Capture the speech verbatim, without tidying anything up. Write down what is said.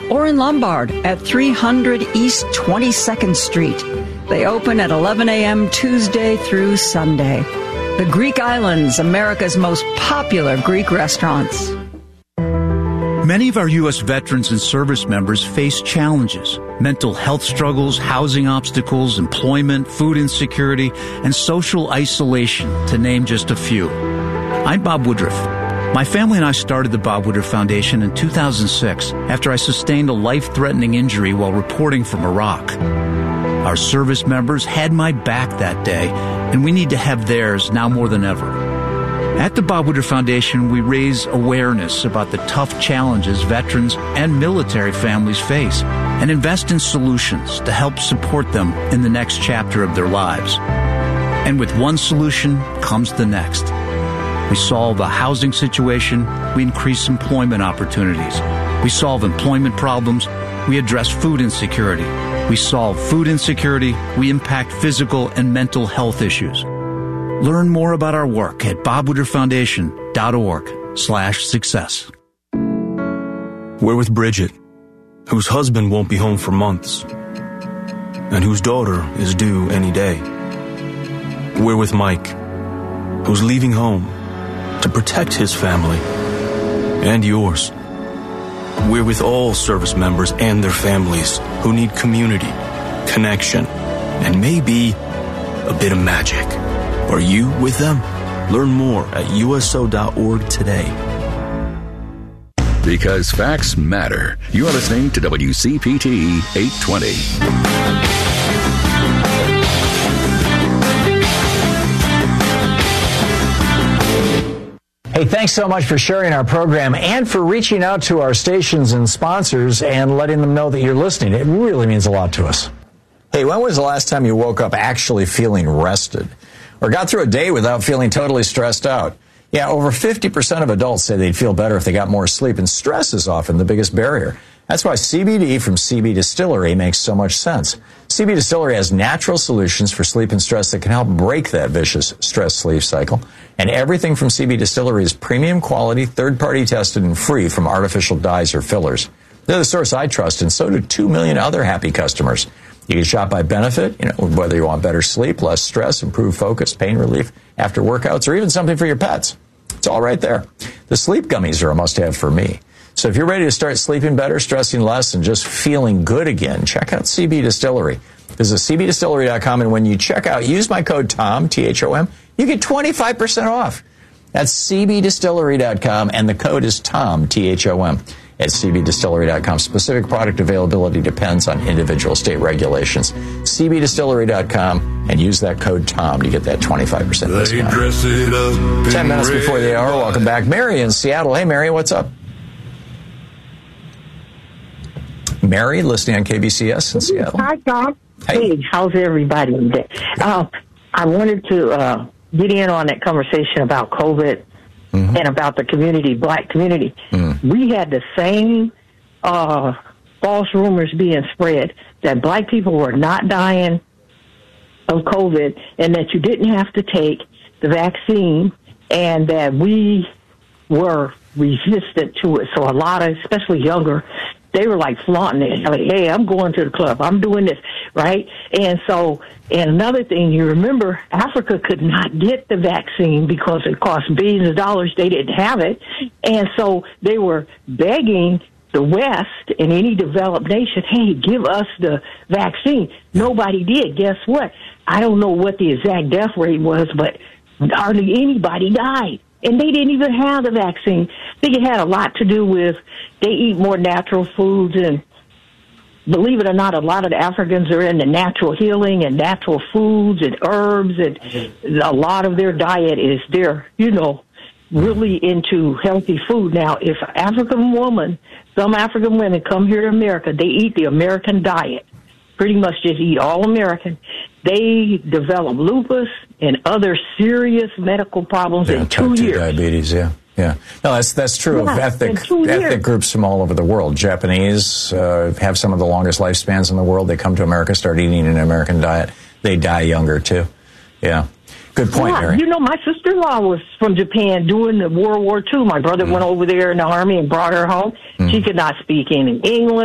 or in Lombard at three hundred East twenty-second Street. They open at eleven a.m. Tuesday through Sunday. The Greek Islands, America's most popular Greek restaurants. Many of our U S veterans and service members face challenges: mental health struggles, housing obstacles, employment, food insecurity, and social isolation, to name just a few. I'm Bob Woodruff. My family and I started the Bob Woodruff Foundation in two thousand six after I sustained a life-threatening injury while reporting from Iraq. Our service members had my back that day, and we need to have theirs now more than ever. At the Bob Woodruff Foundation, we raise awareness about the tough challenges veterans and military families face and invest in solutions to help support them in the next chapter of their lives. And with one solution comes the next. We solve a housing situation, we increase employment opportunities. We solve employment problems, we address food insecurity. We solve food insecurity, we impact physical and mental health issues. Learn more about our work at bobwoodrufffoundation.org slash success. We're with Bridget, whose husband won't be home for months, and whose daughter is due any day. We're with Mike, who's leaving home to protect his family and yours. We're with all service members and their families who need community, connection, and maybe a bit of magic. Are you with them? Learn more at U S O dot org today. Because facts matter. You are listening to W C P T eight twenty. Hey, thanks so much for sharing our program and for reaching out to our stations and sponsors and letting them know that you're listening. It really means a lot to us. Hey, when was the last time you woke up actually feeling rested? Or got through a day without feeling totally stressed out? Yeah, over fifty percent of adults say they'd feel better if they got more sleep, and stress is often the biggest barrier. That's why C B D from C B Distillery makes so much sense. C B Distillery has natural solutions for sleep and stress that can help break that vicious stress-sleep cycle. And everything from C B Distillery is premium quality, third-party tested, and free from artificial dyes or fillers. They're the source I trust, and so do two million other happy customers. You can shop by benefit, you know, whether you want better sleep, less stress, improved focus, pain relief after workouts, or even something for your pets. It's all right there. The sleep gummies are a must-have for me. So if you're ready to start sleeping better, stressing less, and just feeling good again, check out C B Distillery. Visit C B distillery dot com, and when you check out, use my code TOM, T H O M, you get twenty-five percent off. That's C B distillery dot com, and the code is TOM, T H O M. At C B distillery dot com. Specific product availability depends on individual state regulations. C B distillery dot com, and use that code TOM to get that twenty-five percent discount. Dress it up Ten minutes before the hour. Welcome back. Mary in Seattle. Hey, Mary, what's up? Mary, listening on K B C S in Seattle. Hi, Tom. Hey, hey how's everybody today? Uh, I wanted to uh, get in on that conversation about COVID. Mm-hmm. And about the community, black community. Mm. We had the same uh, false rumors being spread that black people were not dying of COVID and that you didn't have to take the vaccine and that we were resistant to it. So a lot of, especially younger, they were like flaunting it. Like, hey, I'm going to the club. I'm doing this, right? And so, and another thing, you remember, Africa could not get the vaccine because it cost billions of dollars. They didn't have it. And so they were begging the West and any developed nation, hey, give us the vaccine. Nobody did. Guess what? I don't know what the exact death rate was, but hardly anybody died. And they didn't even have the vaccine. I think it had a lot to do with they eat more natural foods. And believe it or not, a lot of the Africans are into natural healing and natural foods and herbs. And a lot of their diet is they're, you know, really into healthy food. Now, if an African woman, some African women come here to America, they eat the American diet, pretty much just eat all American. They develop lupus and other serious medical problems yeah, in two type two years. Diabetes, yeah. Yeah, no, that's that's true yeah, of ethnic ethnic groups from all over the world. Japanese uh, have some of the longest lifespans in the world. They come to America, start eating an American diet. They die younger too. Yeah, good point, yeah, Mary. You know, my sister-in-law was from Japan during the World War Two. My brother mm. went over there in the army and brought her home. Mm. She could not speak any English.